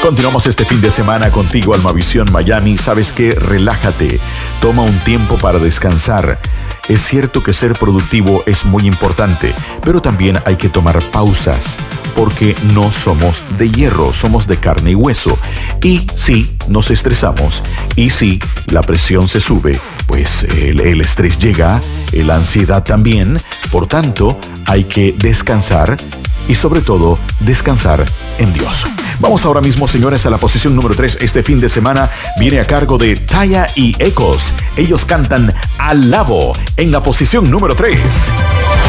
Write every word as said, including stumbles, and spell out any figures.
Continuamos este fin de semana contigo, Almavisión Miami. ¿Sabes qué? Relájate. Toma un tiempo para descansar. Es cierto que ser productivo es muy importante, pero también hay que tomar pausas, porque no somos de hierro, somos de carne y hueso. Y si nos estresamos, y si la presión se sube, pues el, el estrés llega, la ansiedad también. Por tanto, hay que descansar y sobre todo descansar en Dios. Vamos ahora mismo, señores, a la posición número tres. Este fin de semana viene a cargo de Taya y Ecos. Ellos cantan Alabo en la posición número tres.